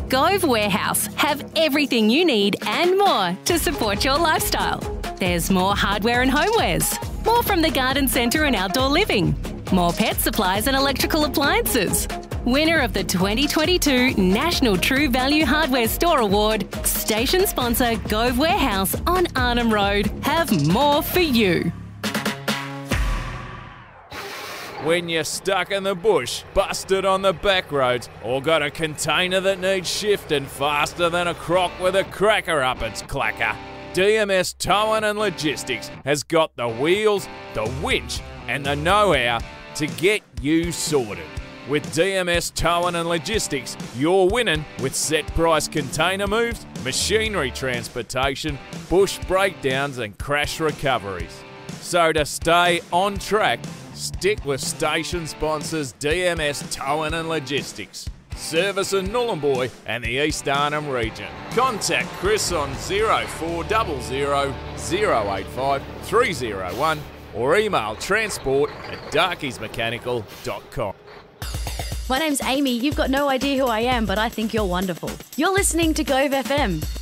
Gove Warehouse have everything you need and more to support your lifestyle. There's more hardware and homewares, more from the garden centre and outdoor living, more pet supplies and electrical appliances. Winner of the 2022 National True Value Hardware Store Award, station sponsor Gove Warehouse on Arnhem Road have more for you. When you're stuck in the bush, busted on the back roads, or got a container that needs shifting faster than a croc with a cracker up its clacker, DMS Towing and Logistics has got the wheels, the winch and the know-how to get you sorted. With DMS Towing and Logistics, you're winning with set price container moves, machinery transportation, bush breakdowns and crash recoveries. So to stay on track, stick with station sponsors DMS Towing and Logistics. Service in Nhulunbuy and the East Arnhem region. Contact Chris on 0400 085 301 or email transport@darkiesmechanical.com. My name's Amy. You've got no idea who I am, but I think you're wonderful. You're listening to Gove FM.